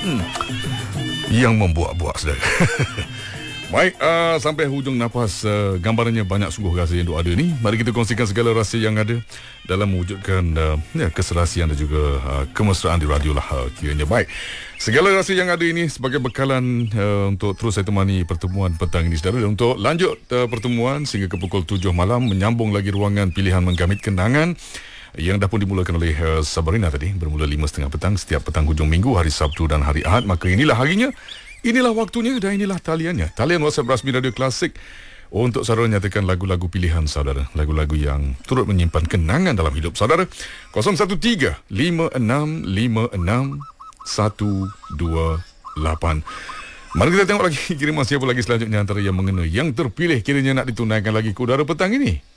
Yang membuak-buak, saudara. Baik, sampai hujung nafas, gambarannya banyak sungguh rahsia yang ada ni. Mari kita kongsikan segala rahsia yang ada dalam mewujudkan keserasian dan juga kemesraan di radio lah kiranya. Baik, segala rahsia yang ada ini sebagai bekalan untuk terus saya temani pertemuan petang ini, saudara. Dan untuk lanjut pertemuan sehingga ke pukul 7 malam, menyambung lagi ruangan pilihan menggamit kenangan yang dah pun dimulakan oleh Sabrina tadi, bermula 5.30 petang setiap petang hujung minggu, hari Sabtu dan hari Ahad. Maka inilah harinya, inilah waktunya dan inilah taliannya. Talian WhatsApp rasmi Radio Klasik untuk saudara nyatakan lagu-lagu pilihan saudara, lagu-lagu yang turut menyimpan kenangan dalam hidup saudara. 013-5656-128. Mari kita tengok lagi kiriman siapa lagi selanjutnya antara yang mengena, yang terpilih kiranya nak ditunaikan lagi ke udara petang ini.